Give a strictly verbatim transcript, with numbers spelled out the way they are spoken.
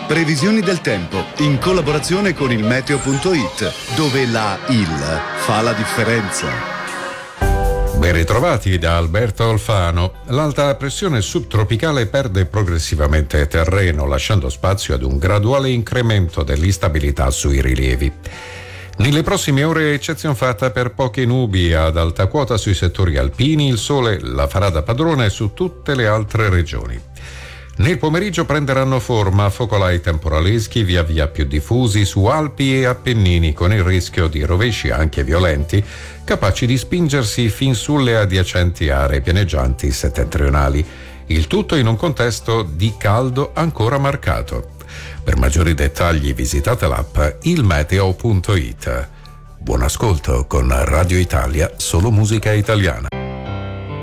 Previsioni del tempo in collaborazione con il meteo punto it, dove la il fa la differenza. Ben ritrovati da Alberto Alfano. L'alta pressione subtropicale perde progressivamente terreno, lasciando spazio ad un graduale incremento dell'instabilità sui rilievi. Nelle prossime ore eccezion fatta per poche nubi ad alta quota sui settori alpini, il sole la farà da padrone su tutte le altre regioni. Nel pomeriggio prenderanno forma focolai temporaleschi via via più diffusi su Alpi e Appennini, con il rischio di rovesci anche violenti, capaci di spingersi fin sulle adiacenti aree pianeggianti settentrionali. Il tutto in un contesto di caldo ancora marcato. Per maggiori dettagli visitate l'app il meteo punto it. Buon ascolto con Radio Italia, solo musica italiana.